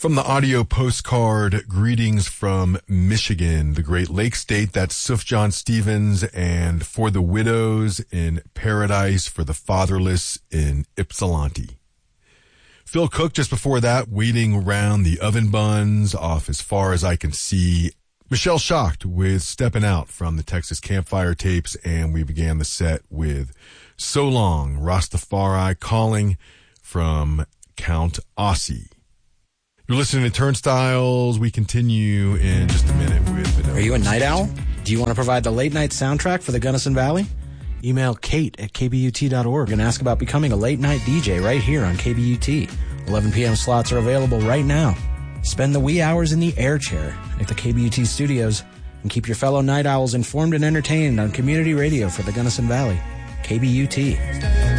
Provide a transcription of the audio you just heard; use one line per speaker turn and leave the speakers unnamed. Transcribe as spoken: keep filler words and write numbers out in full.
From the audio postcard, greetings from Michigan, the Great Lakes state. That's Sufjan Stevens, and For the Widows in Paradise, for the Fatherless in Ypsilanti. Phil Cook just before that, waiting around the oven buns off As Far As I Can See. Michelle Schacht with Steppin' Out from the Texas Campfire Tapes, and we began the set with So Long, Rastafari Calling from Count Ossie. You're listening to Turnstiles. We continue in just a minute with Vanilla.
Are you a night owl? Do you want to provide the late night soundtrack for the Gunnison Valley? Email Kate at k b u t dot org and ask about becoming a late night D J right here on K B U T. eleven p.m. slots are available right now. Spend the wee hours in the air chair at the K B U T studios and keep your fellow night owls informed and entertained on community radio for the Gunnison Valley. K B U T.